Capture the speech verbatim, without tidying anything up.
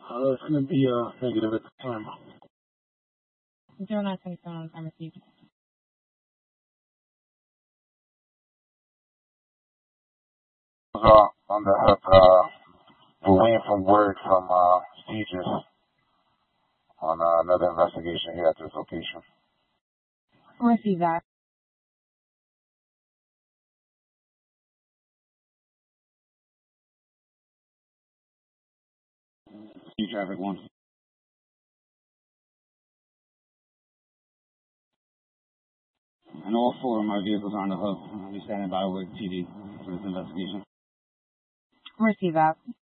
Uh, it's going to be uh, negative at the time. zero nine twenty-seven on time received. Uh, on the hook, uh, we're waiting for word from uh, Stages on uh, another investigation here at this location. Receive that. Sea traffic one. And all four of my vehicles are on the hook. I'll be standing by with T D for this investigation. Receive that.